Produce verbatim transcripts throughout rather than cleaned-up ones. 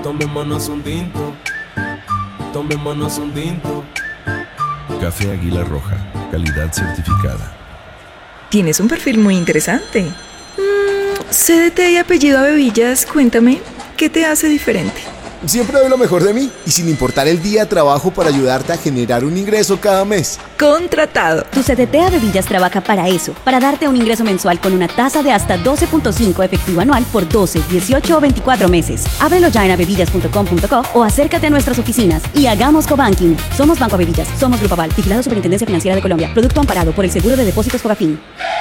Tomémonos un tinto, tomémonos un tinto. Café Águila Roja, calidad certificada. Tienes un perfil muy interesante. Mm, C D T y apellido Abevillas, cuéntame, ¿qué te hace diferente? Siempre doy lo mejor de mí y sin importar el día trabajo para ayudarte a generar un ingreso cada mes. Contratado. Tu C D T Abevillas trabaja para eso, para darte un ingreso mensual con una tasa de hasta doce punto cinco efectivo anual por doce, dieciocho o veinticuatro meses. Ábrelo ya en abevillas punto com punto co o acércate a nuestras oficinas y hagamos cobanking. Somos Banco Abevillas, somos Grupo Aval, vigilado Superintendencia Financiera de Colombia. Producto amparado por el Seguro de Depósitos Fogafín.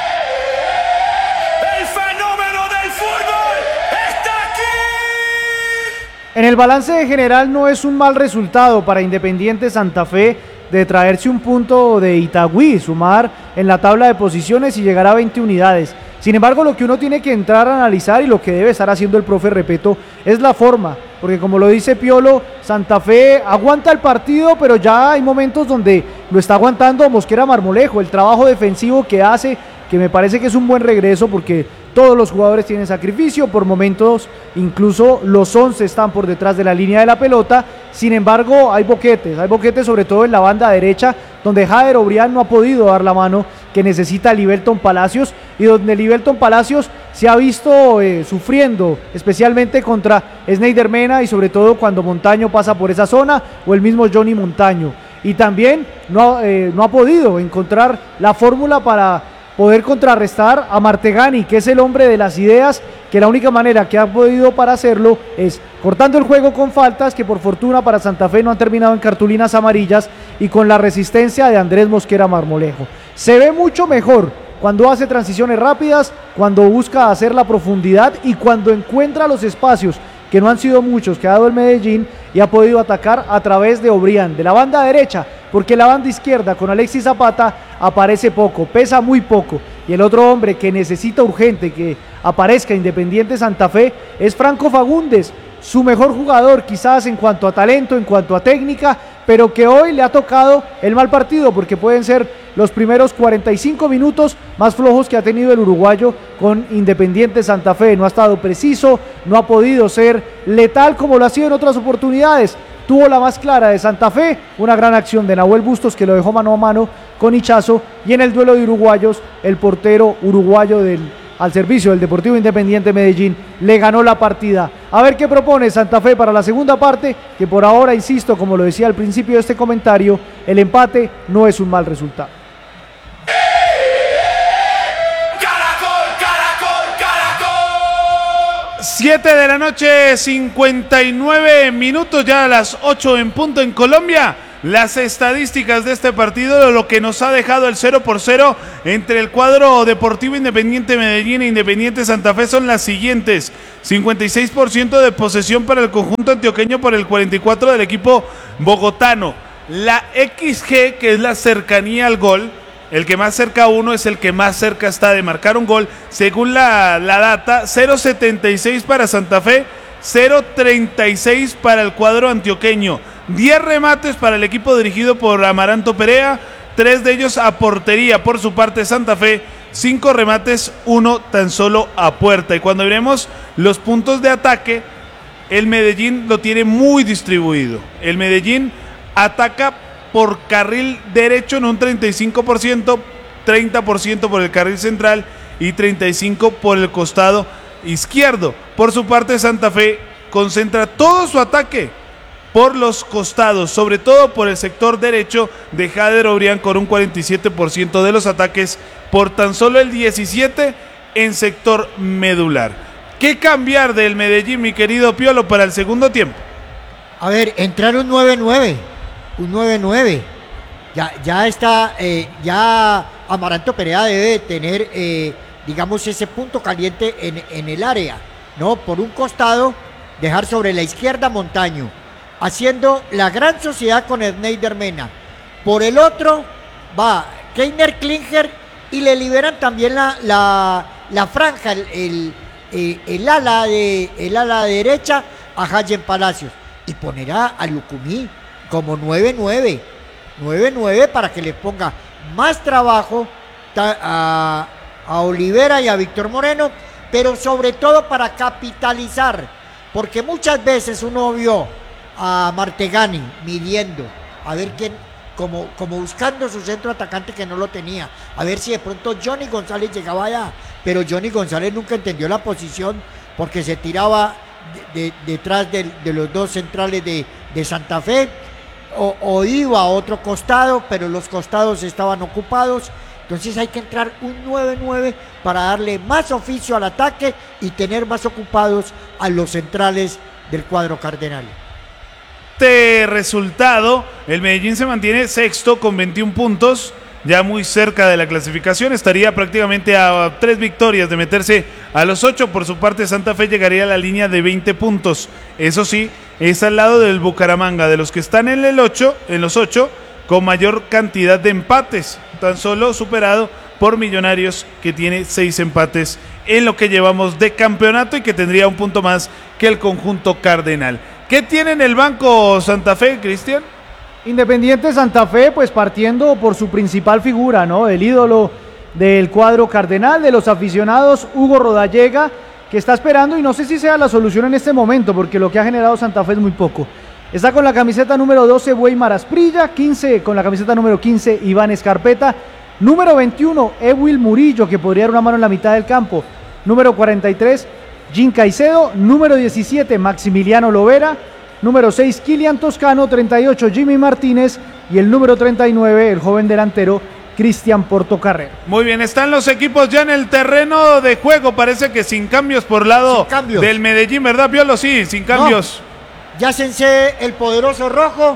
En el balance general no es un mal resultado para Independiente Santa Fe de traerse un punto de Itagüí, sumar en la tabla de posiciones y llegar a veinte unidades. Sin embargo, lo que uno tiene que entrar a analizar y lo que debe estar haciendo el profe Repeto es la forma, porque como lo dice Piolo, Santa Fe aguanta el partido, pero ya hay momentos donde lo está aguantando Mosquera Marmolejo, el trabajo defensivo que hace, que me parece que es un buen regreso porque todos los jugadores tienen sacrificio, por momentos incluso los once están por detrás de la línea de la pelota. Sin embargo, hay boquetes, hay boquetes sobre todo en la banda derecha, donde Jader Obrián no ha podido dar la mano que necesita Libelton Palacios, y donde Libelton Palacios se ha visto eh, sufriendo, especialmente contra Sneider Mena y sobre todo cuando Montaño pasa por esa zona, o el mismo Johnny Montaño. Y también no, eh, no ha podido encontrar la fórmula para poder contrarrestar a Martegani, que es el hombre de las ideas, que la única manera que ha podido para hacerlo es cortando el juego con faltas, que por fortuna para Santa Fe no han terminado en cartulinas amarillas, y con la resistencia de Andrés Mosquera Marmolejo. Se ve mucho mejor cuando hace transiciones rápidas, cuando busca hacer la profundidad y cuando encuentra los espacios, que no han sido muchos, que ha dado el Medellín, y ha podido atacar a través de Obrián, de la banda derecha, porque la banda izquierda con Alexis Zapata aparece poco, pesa muy poco, y el otro hombre que necesita urgente que aparezca Independiente Santa Fe es Franco Fagundes, su mejor jugador quizás en cuanto a talento, en cuanto a técnica, pero que hoy le ha tocado el mal partido, porque pueden ser los primeros cuarenta y cinco minutos más flojos que ha tenido el uruguayo con Independiente Santa Fe. No ha estado preciso, no ha podido ser letal como lo ha sido en otras oportunidades. Tuvo la más clara de Santa Fe, una gran acción de Nahuel Bustos que lo dejó mano a mano con Hichazo, y en el duelo de uruguayos, el portero uruguayo del, al servicio del Deportivo Independiente Medellín le ganó la partida. A ver qué propone Santa Fe para la segunda parte, que por ahora, insisto, como lo decía al principio de este comentario, el empate no es un mal resultado. siete de la noche, cincuenta y nueve minutos, ya a las ocho en punto en Colombia. Las estadísticas de este partido, lo que nos ha dejado el cero por cero entre el cuadro Deportivo Independiente Medellín e Independiente Santa Fe son las siguientes: cincuenta y seis por ciento de posesión para el conjunto antioqueño por el cuarenta y cuatro por ciento del equipo bogotano. La X G, que es la cercanía al gol, el que más cerca a uno es el que más cerca está de marcar un gol, según la, la data, cero punto setenta y seis para Santa Fe, cero punto treinta y seis para el cuadro antioqueño. diez remates para el equipo dirigido por Amaranto Perea, tres de ellos a portería por su parte Santa Fe, cinco remates, uno tan solo a puerta. Y cuando veremos los puntos de ataque, el Medellín lo tiene muy distribuido. El Medellín ataca por carril derecho en un treinta y cinco por ciento, treinta por ciento por el carril central y treinta y cinco por ciento por el costado izquierdo. Por su parte, Santa Fe concentra todo su ataque por los costados, sobre todo por el sector derecho de Jader Obrián, con un cuarenta y siete por ciento de los ataques, por tan solo el diecisiete por ciento en sector medular. ¿Qué cambiar del Medellín, mi querido Piolo, para el segundo tiempo? A ver, entraron nueve nueve, un nueve nueve. Ya, ya está, eh, ya Amaranto Perea debe de tener, eh, digamos, ese punto caliente en, en el área, ¿no? Por un costado, dejar sobre la izquierda Montaño, haciendo la gran sociedad con Sneider Mena. Por el otro va Keiner Klinger y le liberan también la, la, la franja, el, el, el, el, ala de, el ala derecha a Hayen Palacios. Y ponerá a Lucumí como nueve nueve. nueve nueve para que le ponga más trabajo a, a Olivera y a Víctor Moreno, pero sobre todo para capitalizar porque muchas veces uno vio a Martegani midiendo, a ver quién, como, como buscando su centro atacante que no lo tenía, a ver si de pronto Johnny González llegaba allá, pero Johnny González nunca entendió la posición porque se tiraba de, de, detrás de, de los dos centrales de, de Santa Fe, o, o iba a otro costado, pero los costados estaban ocupados. Entonces hay que entrar un nueve nueve para darle más oficio al ataque y tener más ocupados a los centrales del cuadro cardenal. Este resultado, el Medellín se mantiene sexto con veintiún puntos, ya muy cerca de la clasificación, estaría prácticamente a tres victorias de meterse a los ocho. Por su parte, Santa Fe llegaría a la línea de veinte puntos. Eso sí, es al lado del Bucaramanga, de los que están en el ocho, en los ocho, con mayor cantidad de empates, tan solo superado por Millonarios, que tiene seis empates en lo que llevamos de campeonato y que tendría un punto más que el conjunto cardenal. ¿Qué tiene en el banco Santa Fe, Cristian? Independiente Santa Fe, pues partiendo por su principal figura, ¿no? El ídolo del cuadro cardenal, de los aficionados, Hugo Rodallega, que está esperando y no sé si sea la solución en este momento, porque lo que ha generado Santa Fe es muy poco. Está con la camiseta número doce, Weimar Asprilla, quince con la camiseta número quince, Iván Escarpeta, número veintiuno, Ewil Murillo, que podría dar una mano en la mitad del campo, número cuarenta y tres, Jim Caicedo, número diecisiete, Maximiliano Lovera, número seis, Kilian Toscano, treinta y ocho, Jimmy Martínez, y el número treinta y nueve, el joven delantero, Cristian Portocarrero. Muy bien, están los equipos ya en el terreno de juego, parece que sin cambios por lado cambios. del Medellín, ¿verdad, Piolo? Sí, sin cambios. No. Ya sensé el poderoso rojo.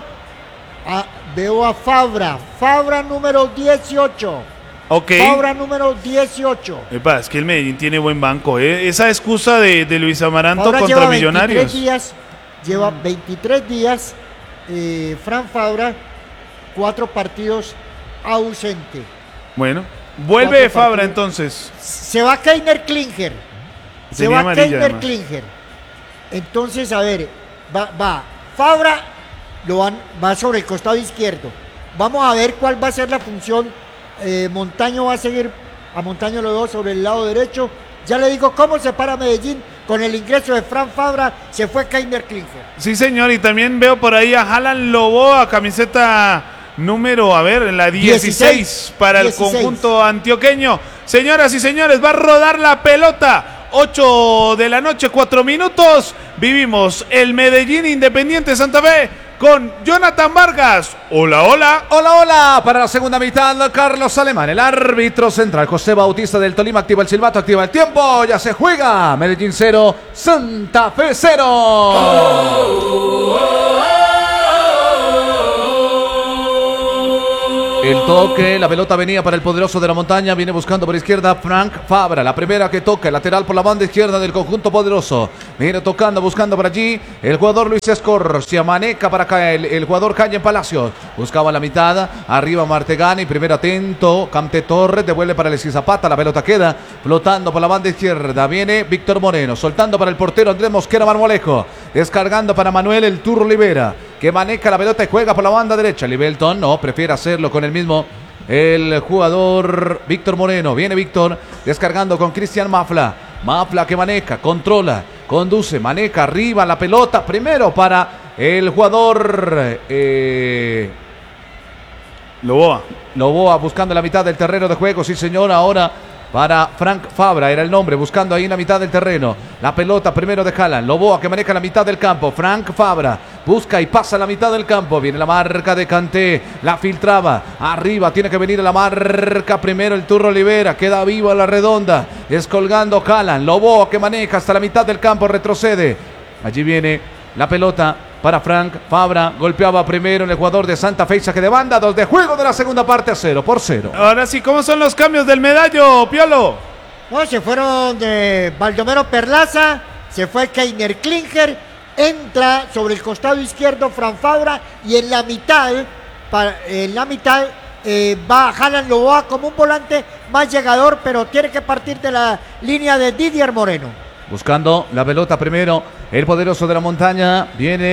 Ah, veo a Fabra. Fabra número dieciocho. Ok. Fabra número dieciocho. Epa, es que el Medellín tiene buen banco, ¿eh? Esa excusa de, de Luis Amaranto Fabra contra lleva Millonarios. veintitrés días, lleva veintitrés días. Eh, Fran Fabra, cuatro partidos ausente. Bueno, vuelve Cuatro Fabra partidos. entonces. Se va Keiner Klinger. Se Tenía va amarilla, Keiner además. Klinger. Entonces, a ver, va, va. Fabra lo van, va sobre el costado izquierdo. Vamos a ver cuál va a ser la función. Eh, Montaño va a seguir a Montaño los dos sobre el lado derecho. Ya le digo cómo se para Medellín con el ingreso de Fran Fabra. Se fue Keiner Klinger. Sí, señor, y también veo por ahí a Alan Loboa, camiseta número, a ver, la dieciséis, dieciséis para el dieciséis. conjunto antioqueño. Señoras y señores, va a rodar la pelota. ocho de la noche, cuatro minutos. Vivimos el Medellín Independiente Santa Fe con Jonathan Vargas. Hola, hola. Hola, hola. Para la segunda mitad, Carlos Alemán, el árbitro central. José Bautista del Tolima activa el silbato, activa el tiempo. Ya se juega. Medellín cero, Santa Fe cero. Oh, oh, oh. El toque, la pelota venía para el poderoso de la montaña, viene buscando por izquierda Frank Fabra, la primera que toca, el lateral por la banda izquierda del conjunto poderoso, viene tocando, buscando por allí el jugador Luis Escorcia, maneca para acá el, el jugador Calle Palacios, buscaba la mitad, arriba Martegani, primero atento, Camte Torres, devuelve para Alexis Zapata, la pelota queda flotando por la banda izquierda, viene Víctor Moreno, soltando para el portero Andrés Mosquera Marmolejo, descargando para Manuel el Turro Olivera, que maneja la pelota y juega por la banda derecha. Libelton no, prefiere hacerlo con el mismo el jugador Víctor Moreno. Viene Víctor descargando con Cristian Mafla. Mafla que maneja, controla, conduce, maneja arriba la pelota. Primero para el jugador eh, Loboa. Loboa buscando la mitad del terreno de juego. Sí, señor, ahora para Frank Fabra, era el nombre, buscando ahí en la mitad del terreno. La pelota primero de Haaland. Loboa que maneja la mitad del campo. Frank Fabra busca y pasa la mitad del campo. Viene la marca de Kanté. La filtraba. Arriba tiene que venir la marca primero el Turro Olivera. Queda vivo a la redonda. Descolgando Haaland. Loboa que maneja hasta la mitad del campo. Retrocede. Allí viene la pelota para Frank Fabra. Golpeaba primero el jugador de Santa Fe. Saque de banda. Dos de juego de la segunda parte a cero por cero. Ahora sí, ¿cómo son los cambios del medallo, Piolo? No, se fueron de Baldomero Perlaza. Se fue Keiner Klinger. Entra sobre el costado izquierdo Fran Fabra. Y en la mitad, para, en la mitad eh, va Haaland Loboa como un volante más llegador. Pero tiene que partir de la línea de Didier Moreno. Buscando la pelota primero, el poderoso de la montaña, viene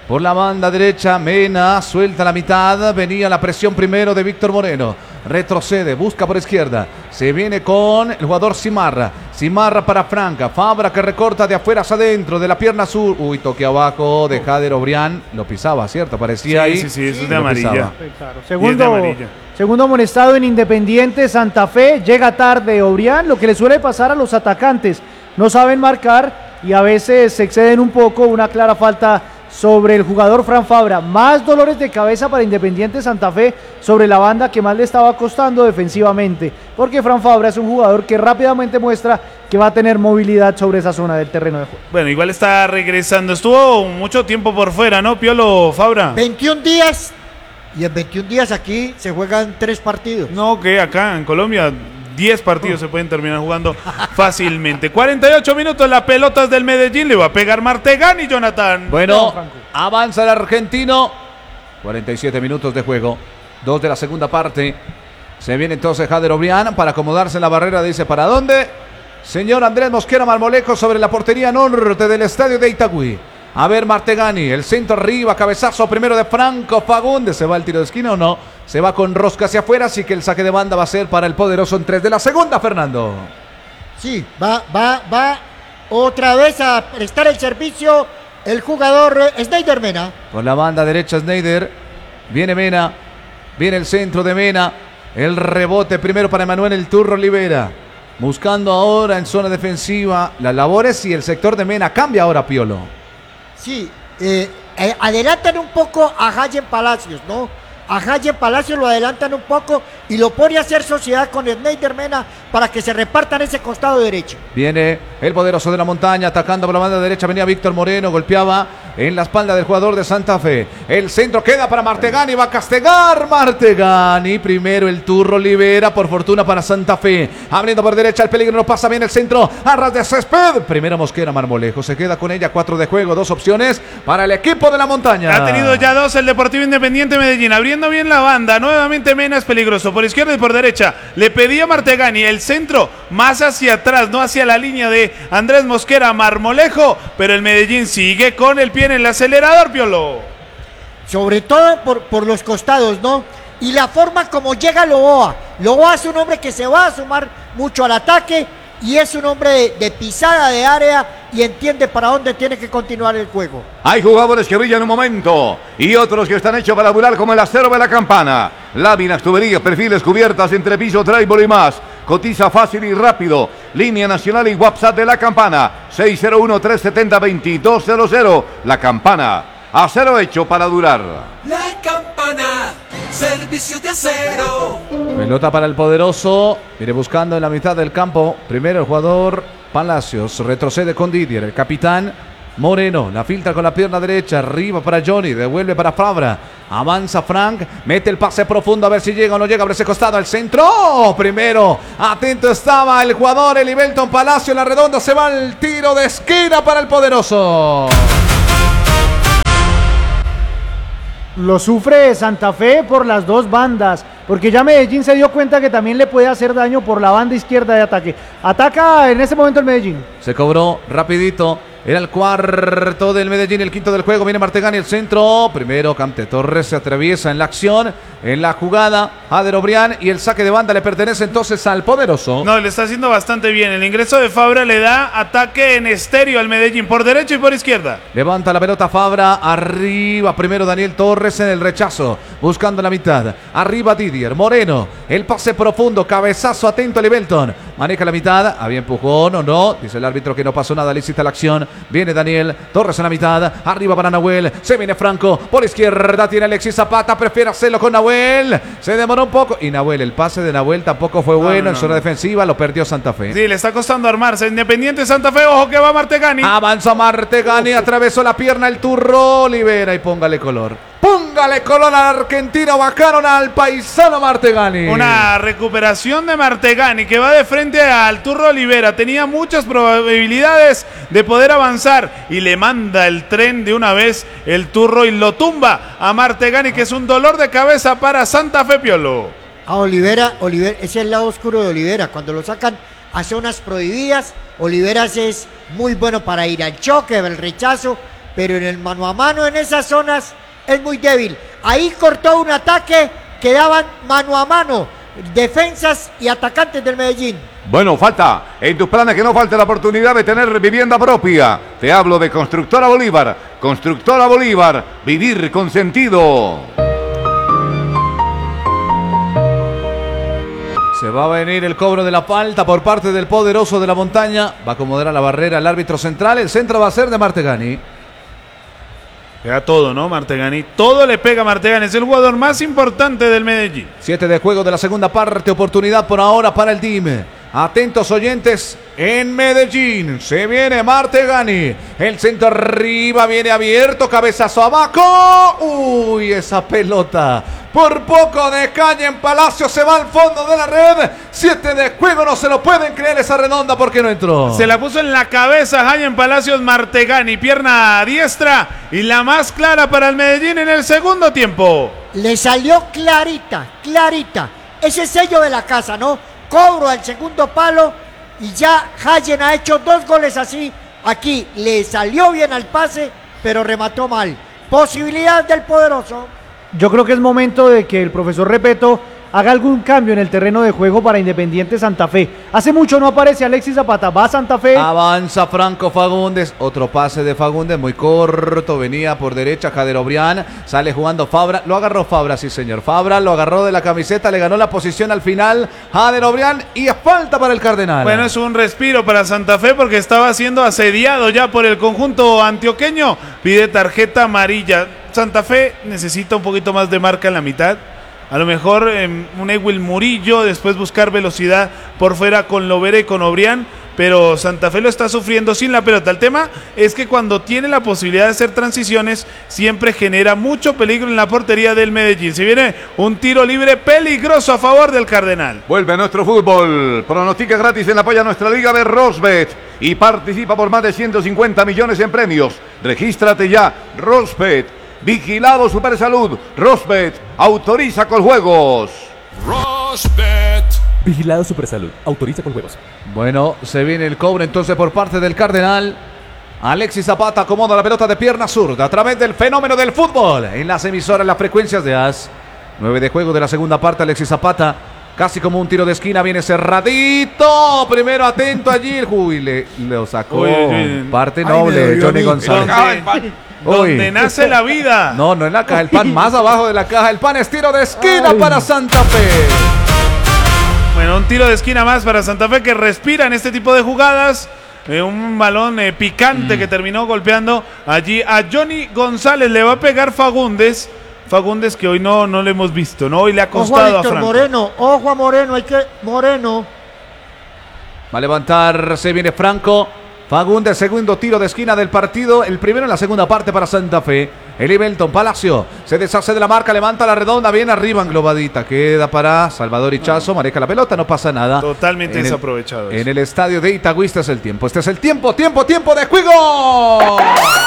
Por la banda derecha, Mena suelta la mitad. Venía la presión primero de Víctor Moreno. Retrocede, busca por izquierda. Se viene con el jugador Simarra. Simarra para Franca. Fabra que recorta de afuera hacia adentro, de la pierna sur. Uy, toque abajo de Jader Obrián. Lo pisaba, ¿cierto? Parecía sí, ahí. Sí, sí, eso es de amarilla. Sí, claro. Segundo, segundo amonestado en Independiente Santa Fe. Llega tarde Obrián, lo que le suele pasar a los atacantes. No saben marcar y a veces se exceden un poco. Una clara falta sobre el jugador Fran Fabra. Más dolores de cabeza para Independiente Santa Fe sobre la banda que más le estaba costando defensivamente, porque Fran Fabra es un jugador que rápidamente muestra que va a tener movilidad sobre esa zona del terreno de juego. Bueno, igual está regresando. Estuvo mucho tiempo por fuera, ¿no, Piolo Fabra? veintiún días, y en veintiún días aquí se juegan tres partidos. No, que acá en Colombia diez partidos se pueden terminar jugando fácilmente. cuarenta y ocho minutos, la pelota es del Medellín, le va a pegar Martegani, Jonathan. Bueno, avanza el argentino. cuarenta y siete minutos de juego, dos de la segunda parte. Se viene entonces Jader Obrián para acomodarse en la barrera. Dice, ¿para dónde? Señor Andrés Mosquera Marmolejo sobre la portería norte del estadio de Itagüí. A ver, Martegani, el centro arriba, cabezazo primero de Franco Fagundes. ¿Se va el tiro de esquina o no? Se va con rosca hacia afuera, así que el saque de banda va a ser para el poderoso en tres de la segunda, Fernando. Sí, va, va, va otra vez a prestar el servicio el jugador eh, Snyder Mena. Por la banda derecha Snyder, viene Mena, viene el centro de Mena, el rebote primero para Emanuel El Turro Olivera. Buscando ahora en zona defensiva las labores y el sector de Mena cambia ahora, Piolo. Sí, eh, eh, adelantan un poco a Jayen Palacios, ¿no? A Jayen Palacios lo adelantan un poco y lo pone a hacer sociedad con Snyder Mena para que se repartan ese costado derecho. Viene el poderoso de la montaña atacando por la banda derecha. Venía Víctor Moreno, golpeaba en la espalda del jugador de Santa Fe. El centro queda para Martegani, va a castigar Martegani. Primero el Turro Olivera, por fortuna para Santa Fe. Abriendo por derecha, el peligro no pasa bien el centro. Arras de césped. Primero Mosquera Marmolejo, se queda con ella, cuatro de juego, dos opciones para el equipo de la montaña. Ha tenido ya dos el Deportivo Independiente Medellín, abriendo bien la banda. Nuevamente Mena es peligroso, por izquierda y por derecha. Le pedía Martegani el centro más hacia atrás, no hacia la línea de Andrés Mosquera Marmolejo, pero el Medellín sigue con el pie en el acelerador, Piolo. Sobre todo por, por los costados, ¿no? Y la forma como llega Loboa. Loboa es un hombre que se va a sumar mucho al ataque y es un hombre de, de pisada de área y entiende para dónde tiene que continuar el juego. Hay jugadores que brillan un momento y otros que están hechos para durar como el acero de la campana. Láminas, tuberías, perfiles, cubiertas, entrepiso, drywall y más. Cotiza fácil y rápido. Línea nacional y WhatsApp de la campana. seis cero uno, tres siete cero, dos dos cero cero. La campana. Acero hecho para durar. La campana, servicio de acero. Pelota para el poderoso. Viene buscando en la mitad del campo. Primero el jugador Palacios. Retrocede con Didier. El capitán Moreno. La filtra con la pierna derecha. Arriba para Johnny. Devuelve para Fabra. Avanza Frank. Mete el pase profundo. A ver si llega o no llega. Abre ese costado. El centro. ¡Oh! Primero. Atento estaba el jugador Elivelton Palacio. En la redonda se va el tiro de esquina para el poderoso. Lo sufre Santa Fe por las dos bandas, porque ya Medellín se dio cuenta que también le puede hacer daño por la banda izquierda de ataque. Ataca en ese momento el Medellín. Se cobró rapidito. Era el cuarto del Medellín, el quinto del juego. Viene Martegani, el centro. Primero Camte Torres se atraviesa en la acción, en la jugada. Jader Obrián y el saque de banda le pertenece entonces al poderoso. No, le está haciendo bastante bien. El ingreso de Fabra le da ataque en estéreo al Medellín, por derecha y por izquierda. Levanta la pelota Fabra, arriba primero Daniel Torres en el rechazo, buscando la mitad. Arriba Didier, Moreno, el pase profundo, cabezazo atento a Elivelton. Maneja la mitad, había empujón o no. Dice el árbitro que no pasó nada, lícita la acción. Viene Daniel Torres en la mitad, arriba para Nahuel, se viene Franco, por izquierda tiene Alexis Zapata, prefiere hacerlo con Nahuel, se demoró un poco y Nahuel, el pase de Nahuel tampoco fue bueno, no, no, en zona no. defensiva, lo perdió Santa Fe. Sí, le está costando armarse, Independiente Santa Fe, ojo que va Martegani. Avanza Martegani, atravesó la pierna el Turro Olivera y póngale color. Póngale color al argentino, bajaron al paisano Martegani. Una recuperación de Martegani que va de frente al Turro Olivera. Tenía muchas probabilidades de poder avanzar y le manda el tren de una vez el Turro y lo tumba a Martegani, que es un dolor de cabeza para Santa Fe, Piolo. A Olivera, Olivera, ese es el lado oscuro de Olivera. Cuando lo sacan a zonas prohibidas, Oliveras es muy bueno para ir al choque, al rechazo. pero en el mano a mano en esas zonas es muy débil. Ahí cortó un ataque que daban mano a mano defensas y atacantes del Medellín. Bueno, falta en tus planes que no falte la oportunidad de tener vivienda propia. Te hablo de Constructora Bolívar. Constructora Bolívar, vivir con sentido. Se va a venir el cobro de la falta por parte del poderoso de la montaña. Va a acomodar a la barrera el árbitro central. El centro va a ser de Martegani. Pega todo, ¿no? Martegani. Todo le pega a Martegani. Es el jugador más importante del Medellín. Siete de juego de la segunda parte. Oportunidad por ahora para el team. Atentos oyentes en Medellín. Se viene Martegani. El centro arriba viene abierto. Cabezazo abajo. Uy, esa pelota. Por poco de caña en Palacio. Se va al fondo de la red. Siete de juego. No se lo pueden creer esa redonda porque no entró. Se la puso en la cabeza Jaime Palacios Martegani. Pierna diestra. Y la más clara para el Medellín en el segundo tiempo. Le salió clarita, clarita. Ese sello de la casa, ¿no? Cobro al segundo palo y ya Hayen ha hecho dos goles así. Aquí le salió bien al pase, pero remató mal. Posibilidad del poderoso. Yo creo que es momento de que el profesor Repeto haga algún cambio en el terreno de juego para Independiente Santa Fe. Hace mucho no aparece Alexis Zapata, va a Santa Fe. Avanza Franco Fagundes, otro pase de Fagundes muy corto, venía por derecha Jader Obrián, sale jugando Fabra, lo agarró Fabra, sí señor, Fabra lo agarró de la camiseta, le ganó la posición al final Jader Obrián y es falta para el Cardenal. Bueno, es un respiro para Santa Fe porque estaba siendo asediado ya por el conjunto antioqueño, pide tarjeta amarilla. Santa Fe necesita un poquito más de marca en la mitad. A lo mejor eh, un Ewil Murillo, después buscar velocidad por fuera con Lovera y con Obrián, pero Santa Fe lo está sufriendo sin la pelota. El tema es que cuando tiene la posibilidad de hacer transiciones, siempre genera mucho peligro en la portería del Medellín. Se viene un tiro libre peligroso a favor del Cardenal. Vuelve a nuestro fútbol. Pronostica gratis en la apoya nuestra liga de Rosbet y participa por más de ciento cincuenta millones en premios. Regístrate ya, Rosbet. Vigilado Supersalud. Rosbet autoriza con juegos. Rosbet. Vigilado Supersalud. Autoriza con juegos. Bueno, se viene el cobro entonces por parte del Cardenal. Alexis Zapata acomoda la pelota de pierna zurda a través del fenómeno del fútbol. En las emisoras, las frecuencias de A S. nueve de juego de la segunda parte. Alexis Zapata. Casi como un tiro de esquina. Viene cerradito. Primero atento allí. Uy, le, lo sacó. Uy, uy, parte noble de Johnny González. Donde nace la vida. No, no en la caja del pan, más abajo de la caja del pan es tiro de esquina. Ay. Para Santa Fe. Bueno, un tiro de esquina más para Santa Fe que respira en este tipo de jugadas. Eh, un balón eh, picante mm. que terminó golpeando allí a Johnny González. Le va a pegar Fagundes. Fagundes que hoy no, no le hemos visto, ¿no? Hoy le ha costado ojo a, a Franco. Moreno, ojo a Moreno, hay que... Moreno. Va a levantar, se viene Franco. Fagundes, segundo tiro de esquina del partido, el primero en la segunda parte para Santa Fe. Elivelton Palacio se deshace de la marca, levanta la redonda, bien arriba englobadita, queda para Salvador Hichazo, maneja la pelota, no pasa nada. Totalmente en desaprovechado. El, en el estadio de Itagüí este es el tiempo, este es el tiempo, tiempo, tiempo de juego.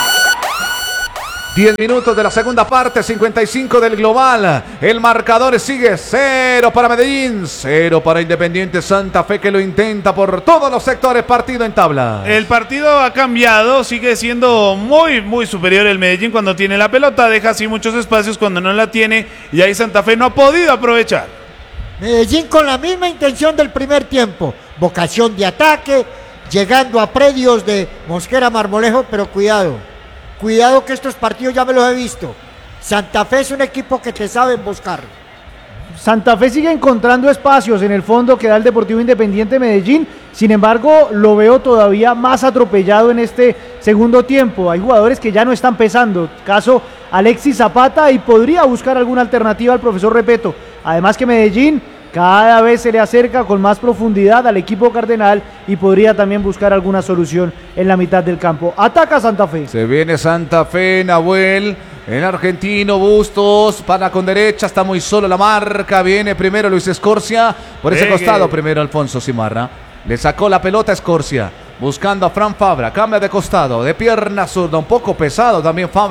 diez minutos de la segunda parte, cincuenta y cinco del global. El marcador sigue cero para Medellín, cero para Independiente Santa Fe que lo intenta por todos los sectores, partido en tabla. El partido ha cambiado, sigue siendo muy, muy superior el Medellín cuando tiene la pelota, deja así muchos espacios cuando no la tiene y ahí Santa Fe no ha podido aprovechar. Medellín con la misma intención del primer tiempo, vocación de ataque, llegando a predios de Mosquera Marmolejo, pero cuidado. Cuidado que estos partidos ya me los he visto. Santa Fe es un equipo que te sabe buscar. Santa Fe sigue encontrando espacios en el fondo que da el Deportivo Independiente Medellín. Sin embargo, lo veo todavía más atropellado en este segundo tiempo. Hay jugadores que ya no están pesando. Caso Alexis Zapata y podría buscar alguna alternativa al profesor Repeto. Además que Medellín cada vez se le acerca con más profundidad al equipo cardenal y podría también buscar alguna solución en la mitad del campo. Ataca Santa Fe. Se viene Santa Fe, Nahuel, el argentino Bustos, para con derecha, está muy solo la marca, viene primero Luis Escorcia, por ese Pegue. Costado primero Alfonso Cimarra, le sacó la pelota a Escorcia, buscando a Fran Fabra, cambia de costado, de pierna zurda, un poco pesado también Fabra,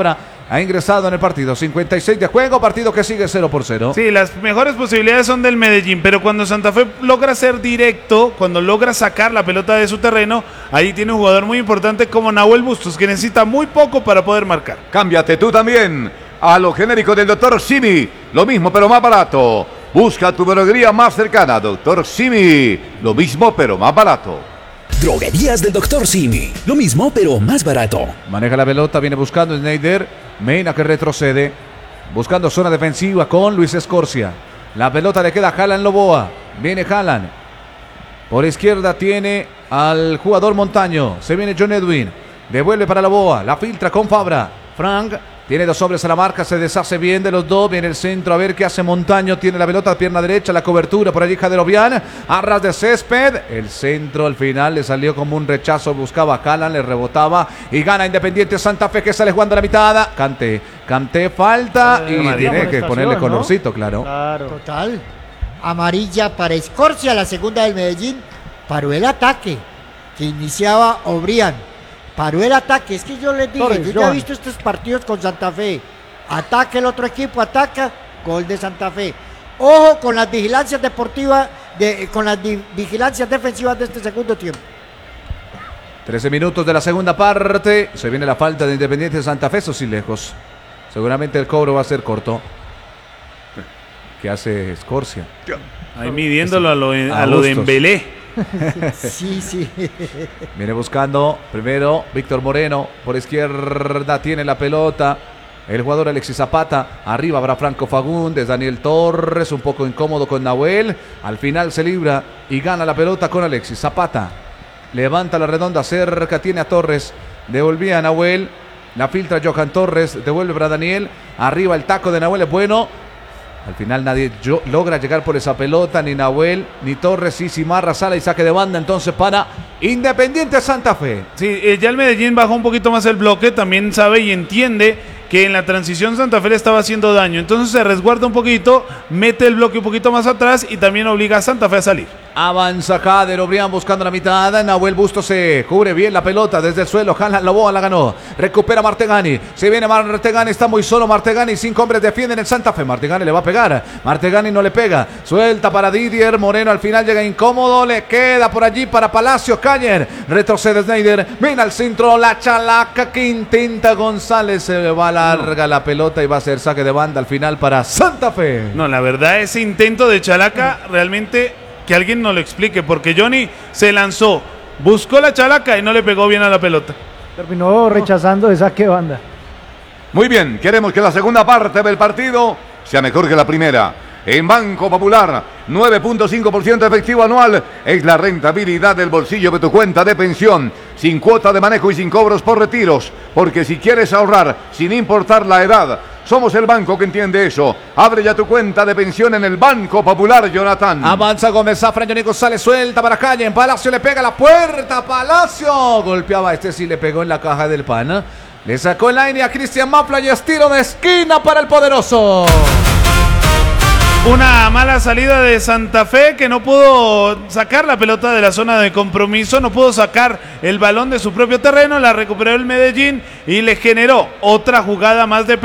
ha ingresado en el partido. cincuenta y seis de juego, partido que sigue cero por cero. Sí, las mejores posibilidades son del Medellín, pero cuando Santa Fe logra ser directo, cuando logra sacar la pelota de su terreno, ahí tiene un jugador muy importante como Nahuel Bustos, que necesita muy poco para poder marcar. Cámbiate tú también a lo genérico del doctor Simi, lo mismo pero más barato. Busca tu droguería más cercana, doctor Simi, lo mismo pero más barato. Droguerías del doctor Simi, lo mismo pero más barato. Maneja la pelota, viene buscando Sneijder. Mena que retrocede, buscando zona defensiva con Luis Escorcia. La pelota le queda a Haaland Loboa. Viene Haaland. Por izquierda tiene al jugador Montaño. Se viene John Edwin. Devuelve para Loboa. La filtra con Fabra. Frank tiene dos hombres a la marca. Se deshace bien de los dos. Viene el centro a ver qué hace Montaño. Tiene la pelota, pierna derecha. La cobertura por allí Jaderovian. A ras de césped. El centro al final le salió como un rechazo. Buscaba a Haaland. Le rebotaba. Y gana Independiente Santa Fe que sale jugando a la mitad. Canté. Canté falta. Eh, y tiene que ponerle colorcito, ¿no? claro. Claro. Total. Amarilla para Escorcia, la segunda del Medellín. Paró el ataque que iniciaba Obrián. Paró el ataque. Es que yo les dije, Torres, yo ya Johan. he visto estos partidos con Santa Fe. Ataca el otro equipo, ataca, gol de Santa Fe. Ojo con las vigilancias deportivas, de, con las di- vigilancias defensivas de este segundo tiempo. trece minutos de la segunda parte. Se viene la falta de Independiente Santa Fe. Eso sí lejos. Seguramente el cobro va a ser corto. ¿Qué hace Escorcia? Ahí midiéndolo a lo, a A lo de gustos. Embelé. Sí, sí. Viene buscando primero Víctor Moreno. Por izquierda tiene la pelota el jugador Alexis Zapata. Arriba habrá Franco Fagundes, Daniel Torres. Un poco incómodo con Nahuel. Al final se libra y gana la pelota con Alexis Zapata. Levanta la redonda cerca. Tiene a Torres. Devolvía a Nahuel. La filtra Johan Torres. Devuelve para Daniel. Arriba el taco de Nahuel es bueno. Al final nadie yo, logra llegar por esa pelota, ni Nahuel, ni Torres, y Simarra sala y saque de banda entonces para Independiente Santa Fe. Sí, eh, ya el Medellín bajó un poquito más el bloque, también sabe y entiende que en la transición Santa Fe le estaba haciendo daño, entonces se resguarda un poquito, mete el bloque un poquito más atrás y también obliga a Santa Fe a salir. Avanza Jader Obrián buscando la mitad. Nahuel Bustos se cubre bien la pelota desde el suelo. Haaland Loboa la ganó. Recupera Martegani. Se viene Martegani. Está muy solo Martegani. Cinco hombres defienden el Santa Fe. Martegani le va a pegar. Martegani no le pega. Suelta para Didier. Moreno al final llega incómodo. Le queda por allí para Palacio. Cañer. Retrocede Sneijder. Viene al centro. La chalaca que intenta González. Se va larga la pelota y va a ser saque de banda al final para Santa Fe. No, la verdad ese intento de Chalaca realmente que alguien nos lo explique, porque Johnny se lanzó, buscó la chalaca y no le pegó bien a la pelota. Terminó rechazando de saque de banda. Muy bien, queremos que la segunda parte del partido sea mejor que la primera. En Banco Popular, nueve punto cinco por ciento efectivo anual es la rentabilidad del bolsillo de tu cuenta de pensión, sin cuota de manejo y sin cobros por retiros, porque si quieres ahorrar sin importar la edad, somos el banco que entiende eso. Abre ya tu cuenta de pensión en el Banco Popular, Jonathan. Avanza Gómez Zafra, Johnny González suelta para calle. En Palacio le pega la puerta. Palacio golpeaba, este sí le pegó en la caja del pan. Le sacó el aire a Cristian Mafla y estiro de esquina para el poderoso. Una mala salida de Santa Fe que no pudo sacar la pelota de la zona de compromiso, no pudo sacar el balón de su propio terreno, la recuperó el Medellín y le generó otra jugada más de